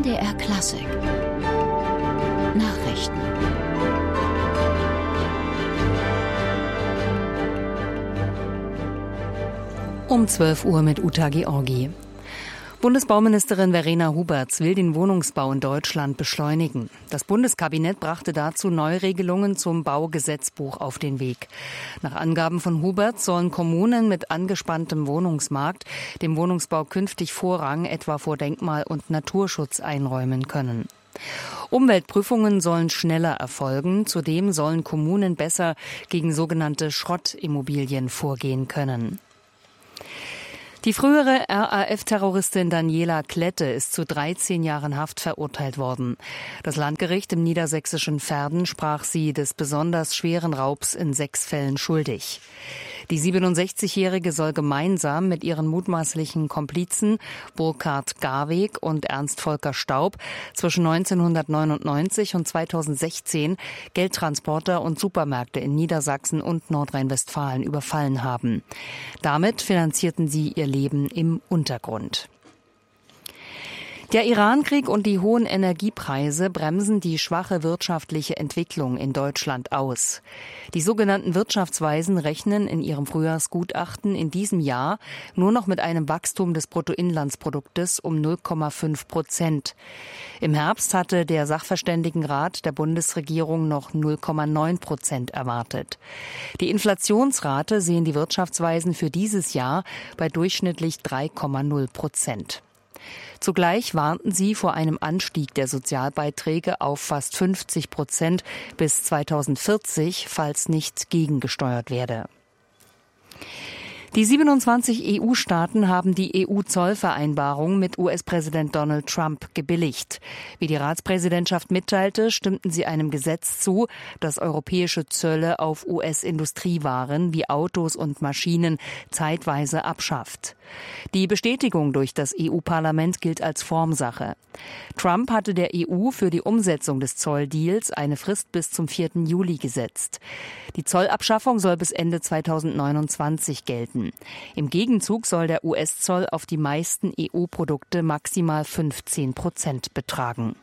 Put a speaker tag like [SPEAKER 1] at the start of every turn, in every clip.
[SPEAKER 1] MDR Klassik Nachrichten.
[SPEAKER 2] Um 12 Uhr mit Uta Georgi. Bundesbauministerin Verena Huberts will den Wohnungsbau in Deutschland beschleunigen. Das Bundeskabinett brachte dazu Neuregelungen zum Baugesetzbuch auf den Weg. Nach Angaben von Huberts sollen Kommunen mit angespanntem Wohnungsmarkt dem Wohnungsbau künftig Vorrang etwa vor Denkmal- und Naturschutz einräumen können. Umweltprüfungen sollen schneller erfolgen. Zudem sollen Kommunen besser gegen sogenannte Schrottimmobilien vorgehen können. Die frühere RAF-Terroristin Daniela Klette ist zu 13 Jahren Haft verurteilt worden. Das Landgericht im niedersächsischen Verden sprach sie des besonders schweren Raubs in 6 Fällen schuldig. Die 67-Jährige soll gemeinsam mit ihren mutmaßlichen Komplizen Burkhard Garweg und Ernst Volker Staub zwischen 1999 und 2016 Geldtransporter und Supermärkte in Niedersachsen und Nordrhein-Westfalen überfallen haben. Damit finanzierten sie ihr Leben im Untergrund. Der Iran-Krieg und die hohen Energiepreise bremsen die schwache wirtschaftliche Entwicklung in Deutschland aus. Die sogenannten Wirtschaftsweisen rechnen in ihrem Frühjahrsgutachten in diesem Jahr nur noch mit einem Wachstum des Bruttoinlandsproduktes um 0,5%. Im Herbst hatte der Sachverständigenrat der Bundesregierung noch 0,9% erwartet. Die Inflationsrate sehen die Wirtschaftsweisen für dieses Jahr bei durchschnittlich 3,0%. Zugleich warnten sie vor einem Anstieg der Sozialbeiträge auf fast 50% bis 2040, falls nicht gegengesteuert werde. Die 27 EU-Staaten haben die EU-Zollvereinbarung mit US-Präsident Donald Trump gebilligt. Wie die Ratspräsidentschaft mitteilte, stimmten sie einem Gesetz zu, das europäische Zölle auf US-Industriewaren wie Autos und Maschinen zeitweise abschafft. Die Bestätigung durch das EU-Parlament gilt als Formsache. Trump hatte der EU für die Umsetzung des Zolldeals eine Frist bis zum 4. Juli gesetzt. Die Zollabschaffung soll bis Ende 2029 gelten. Im Gegenzug soll der US-Zoll auf die meisten EU-Produkte maximal 15% betragen.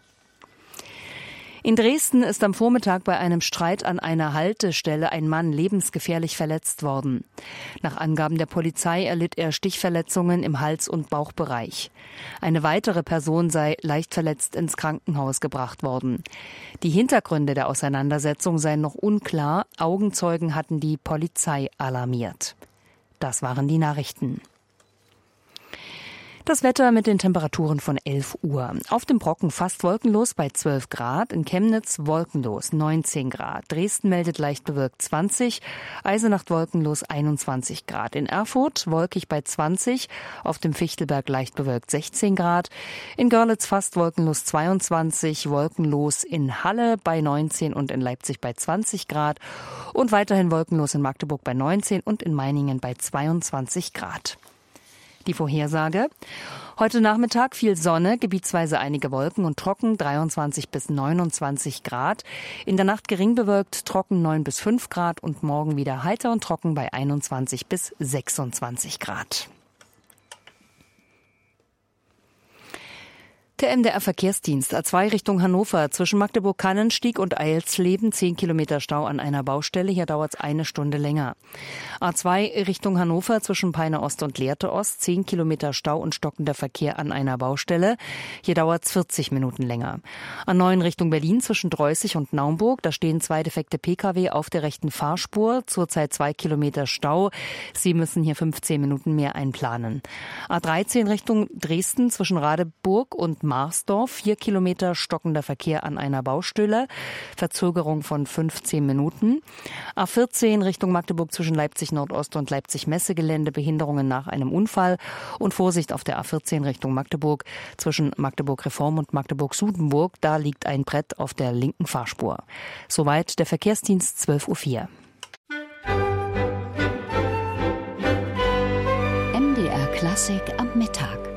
[SPEAKER 2] In Dresden ist am Vormittag bei einem Streit an einer Haltestelle ein Mann lebensgefährlich verletzt worden. Nach Angaben der Polizei erlitt er Stichverletzungen im Hals- und Bauchbereich. Eine weitere Person sei leicht verletzt ins Krankenhaus gebracht worden. Die Hintergründe der Auseinandersetzung seien noch unklar. Augenzeugen hatten die Polizei alarmiert. Das waren die Nachrichten. Das Wetter mit den Temperaturen von 11 Uhr. Auf dem Brocken fast wolkenlos bei 12 Grad, in Chemnitz wolkenlos 19 Grad, Dresden meldet leicht bewölkt 20, Eisenach wolkenlos 21 Grad, in Erfurt wolkig bei 20, auf dem Fichtelberg leicht bewölkt 16 Grad, in Görlitz fast wolkenlos 22, wolkenlos in Halle bei 19 und in Leipzig bei 20 Grad und weiterhin wolkenlos in Magdeburg bei 19 und in Meiningen bei 22 Grad. Die Vorhersage: Heute Nachmittag viel Sonne, gebietsweise einige Wolken und trocken, 23 bis 29 Grad. In der Nacht gering bewölkt, trocken 9 bis 5 Grad und morgen wieder heiter und trocken bei 21 bis 26 Grad. Der MDR-Verkehrsdienst A2 Richtung Hannover zwischen Magdeburg-Kannenstieg und Eilsleben 10 Kilometer Stau an einer Baustelle. Hier dauert es 1 Stunde länger. A2 Richtung Hannover zwischen Peine Ost und Lehrte Ost 10 Kilometer Stau und stockender Verkehr an einer Baustelle. Hier dauert es 40 Minuten länger. A9 Richtung Berlin zwischen Dreußig und Naumburg. Da stehen 2 defekte Pkw auf der rechten Fahrspur. Zurzeit 2 Kilometer Stau. Sie müssen hier 15 Minuten mehr einplanen. A13 Richtung Dresden zwischen Radeburg und Marsdorf, 4 Kilometer stockender Verkehr an einer Baustelle, Verzögerung von 15 Minuten. A14 Richtung Magdeburg zwischen Leipzig Nordost und Leipzig Messegelände, Behinderungen nach einem Unfall und Vorsicht auf der A14 Richtung Magdeburg zwischen Magdeburg Reform und Magdeburg Sudenburg, da liegt ein Brett auf der linken Fahrspur. Soweit der Verkehrsdienst 12:04 Uhr.
[SPEAKER 1] MDR Klassik am Mittag.